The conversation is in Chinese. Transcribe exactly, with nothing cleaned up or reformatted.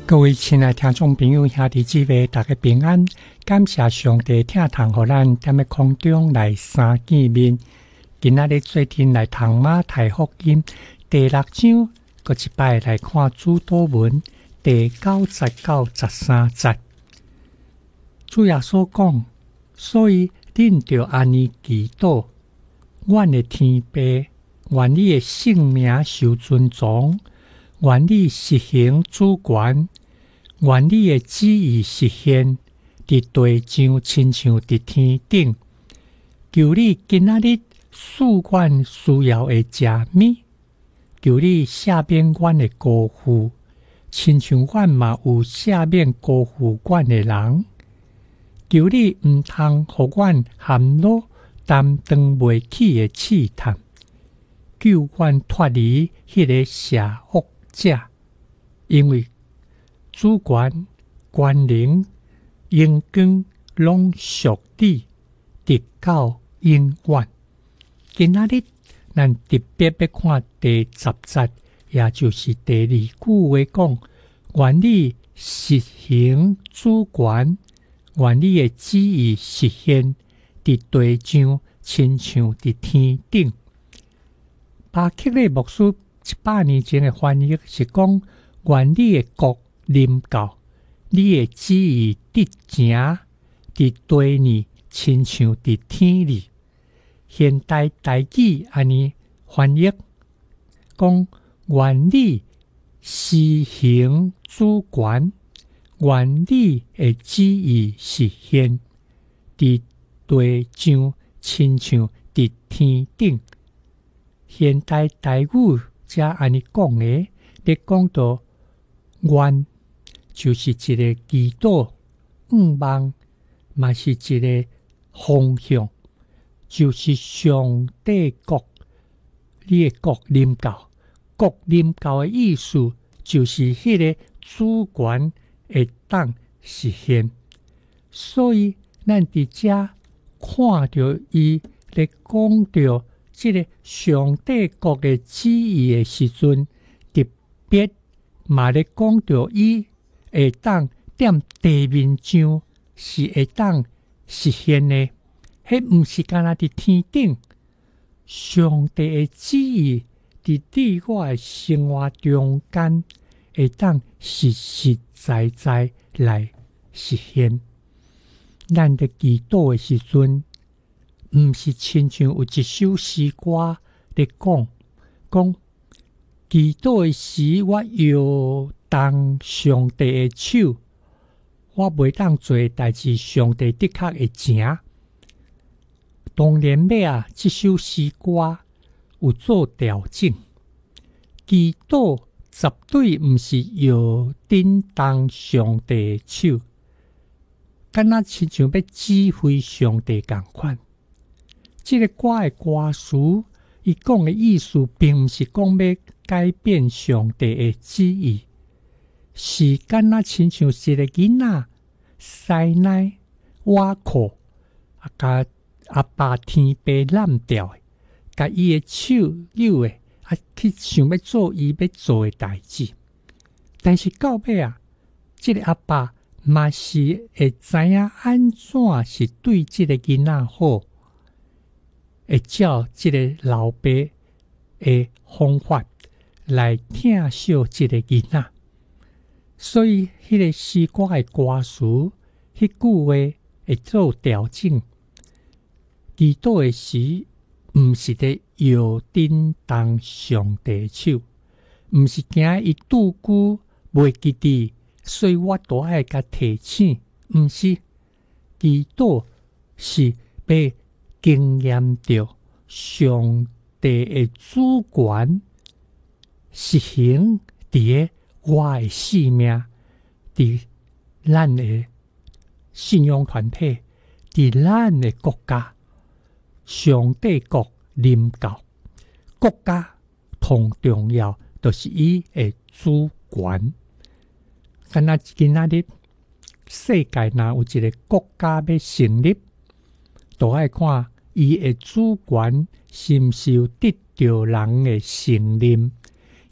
各位亲爱听众朋友兄弟姊妹大家平安，感谢上帝听堂予咱踮咧空中来相见面。今仔日做阵来读马太福音第六章，搁一摆来看主祷文第九十到十三节。主耶稣讲，所以恁着安尼祈祷，阮的天父，愿你的圣名受尊重，愿你实行主权，愿你的旨意实现，伫地上亲像伫天顶。求你今仔日赐阮需要的食物，求你赦免阮的辜负，亲像阮嘛有赦免辜负阮的人。求你毋通互阮陷落担当袂起的试探，救阮脱离迄个邪恶者，因为主权、权能、荣光拢属你，直到永远。今仔日咱特别要看第十节，也就是第二句话讲：愿你实行主权，愿你的旨意实现，伫地上亲像伫天顶。巴克利牧师一百年前的翻译是讲：愿你的国临到，你的旨意得成，伫地呢亲像伫天里。现代台语安尼翻译讲：愿你施行主权，愿你的旨意实现，伫地上亲像伫天顶。现代台语则安尼讲的，咧讲到愿就是一个祈祷、愿望，嘛是一个方向，就是上帝国，你的国临到。国临到的意思，就是迄个主权会当实现。所以，咱伫遮看到伊咧讲到即个上帝国的旨意的时阵，特别嘛咧讲到伊会当踮地面上是会当实现的。迄毋是干那伫天顶，上帝的旨意伫你我的生活中间会当实实在在来实现。咱伫祈祷的时阵，毋是亲像有一首诗歌咧讲，讲祈祷的时，我摇动上帝的手，我袂当做代志，上帝的确会成。当然尾啊，这首诗歌有做调整，祈祷绝对毋是摇叮当上帝的手，敢若亲像要指挥上帝共款。这个歌的歌词，伊讲的意思，并毋是讲要改变上帝的旨意，是敢若亲像是一个囡仔塞奶挖苦，啊，甲阿爸天父揽掉的，甲伊的手扭的，啊，去想要做伊要做的代志。但是到尾啊，这个阿爸嘛是会知影安怎是对这个囡仔好，会照这个老爸的方法来疼惜这个囡仔。所以，迄个诗歌的歌词，迄句话会做调整。祈祷的时，毋是伫摇叮当上帝手，毋是惊伊拄久袂记得，所以我都爱甲提醒。毋是祈祷是要经验到上帝的主权实行伫个我的生命，伫咱的信仰团体，伫咱的国家。上帝国临到，国家同重要，就是伊的主权。敢若今仔日世界若有一个国家要成立，都爱看伊的主权是毋是有得到人的承认。